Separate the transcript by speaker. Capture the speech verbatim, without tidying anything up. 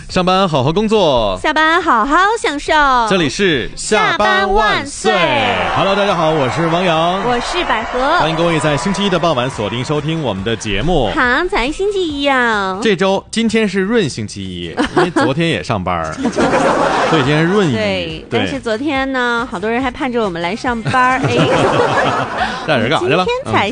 Speaker 1: 上班好好工作，
Speaker 2: 下班好好享受。
Speaker 1: 这里是下班万岁。Hello， 大家好，我是王洋，
Speaker 2: 我是百合，
Speaker 1: 欢迎各位在星期一的傍晚锁定收听我们的节目。
Speaker 2: 好像才星期一啊，
Speaker 1: 这周今天是闰星期一，因为昨天也上班，所以今天是闰一。
Speaker 2: 对，但是昨天呢，好多人还盼着我们来上班。哎，
Speaker 1: 带人干啥去了？
Speaker 2: 今天才